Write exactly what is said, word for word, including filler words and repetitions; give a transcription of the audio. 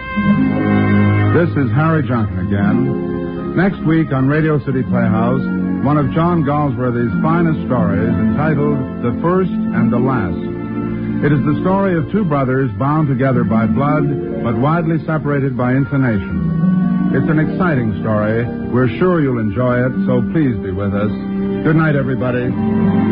This is Harry Junkin again. Next week on Radio City Playhouse, one of John Galsworthy's finest stories entitled The First and the Last. It is the story of two brothers bound together by blood, but widely separated by inclination. It's an exciting story. We're sure you'll enjoy it, so please be with us. Good night, everybody.